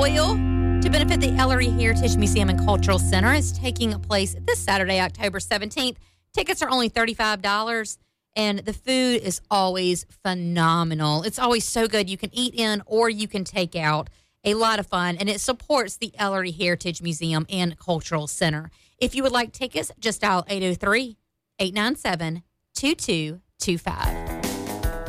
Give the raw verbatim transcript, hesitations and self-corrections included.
Oil to benefit the Ellery Heritage Museum and Cultural Center is taking place this Saturday, October seventeenth. Tickets are only thirty-five dollars, and the food is always phenomenal. It's always so good. You can eat in or you can take out. A lot of fun, and it supports the Ellery Heritage Museum and Cultural Center. If you would like tickets, just dial eight oh three, eight nine seven, two two two five.